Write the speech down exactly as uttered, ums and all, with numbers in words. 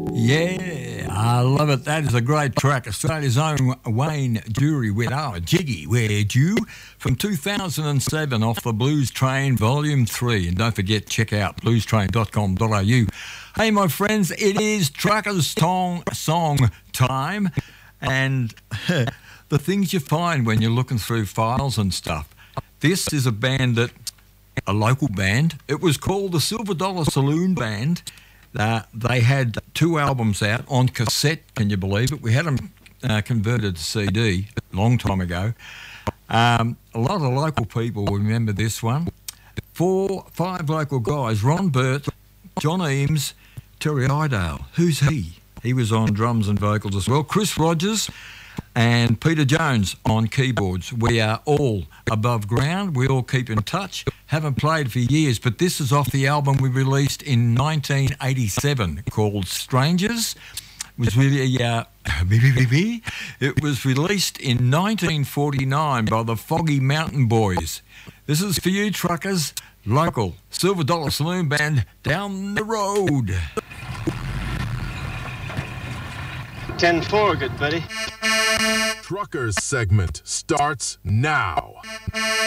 Yeah, I love it. That is a great track. Australia's own Wayne Jury with Oh Jiggy, Where'd You? From two thousand seven off the Blues Train Volume three. And don't forget, check out blues train dot com dot a u. Hey, my friends, it is Truckers Song, song time. And the things you find when you're looking through files and stuff. This is a band that, a local band. It was called the Silver Dollar Saloon Band. Uh, they had two albums out on cassette, can you believe it? We had them uh, converted to C D a long time ago. Um, a lot of local people remember this one. Four, five local guys, Ron Burt, John Eames, Terry Idale. Who's he? He was on drums and vocals as well. Chris Rogers and Peter Jones on keyboards. We are all above ground. We all keep in touch. Haven't played for years, but this is off the album we released in nineteen eighty-seven called Strangers. It was really, uh, it was released in nineteen forty-nine by the Foggy Mountain Boys. This is for you, truckers. Local Silver Dollar Saloon Band down the road. ten four, good buddy. Truckers segment starts now.